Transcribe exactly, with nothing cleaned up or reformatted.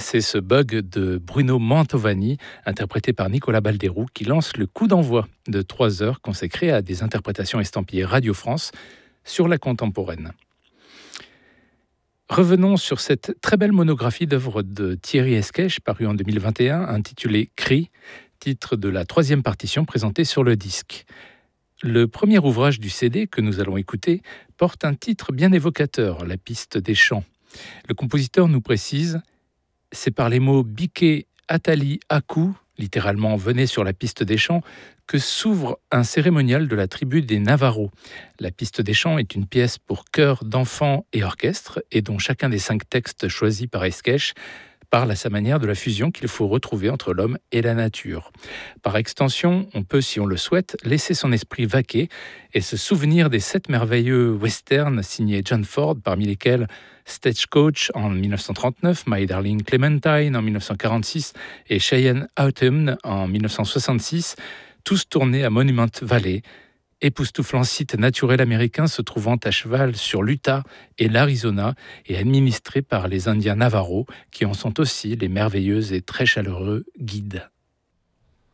C'est ce bug de Bruno Mantovani, interprété par Nicolas Balderoux, qui lance le coup d'envoi de trois heures consacrées à des interprétations estampillées Radio France sur la contemporaine. Revenons sur cette très belle monographie d'œuvres de Thierry Esquèche, parue en deux mille vingt et un, intitulée Cri, titre de la troisième partition présentée sur le disque. Le premier ouvrage du C D que nous allons écouter porte un titre bien évocateur, La piste des chants. Le compositeur nous précise « C'est par les mots biquet atali aku », littéralement « venez sur la piste des chants », que s'ouvre un cérémonial de la tribu des Navarros. La piste des chants est une pièce pour chœur d'enfants et orchestre, et dont chacun des cinq textes choisis par Esquèche parle à sa manière de la fusion qu'il faut retrouver entre l'homme et la nature. Par extension, on peut, si on le souhaite, laisser son esprit vaquer et se souvenir des sept merveilleux westerns signés John Ford, parmi lesquels Stagecoach en dix-neuf cent trente-neuf, My Darling Clementine en dix-neuf cent quarante-six et Cheyenne Autumn en dix-neuf cent soixante-six, tous tournés à Monument Valley, époustouflant site naturel américain se trouvant à cheval sur l'Utah et l'Arizona et administré par les Indiens Navarros, qui en sont aussi les merveilleux et très chaleureux guides.